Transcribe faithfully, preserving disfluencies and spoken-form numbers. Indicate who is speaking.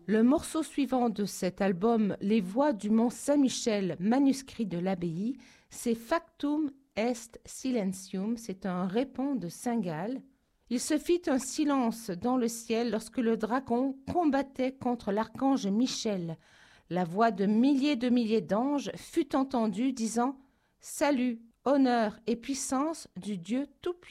Speaker 1: Le morceau suivant de cet album, Les voix du mont Saint-Michel, manuscrit de l'abbaye, c'est Factum est silentium, c'est un répond de Saint-Gall. Il se fit un silence dans le ciel lorsque le dragon combattait contre l'archange Michel. La voix de milliers de milliers d'anges fut entendue disant « Salut, honneur et puissance du Dieu Tout-Puissant ».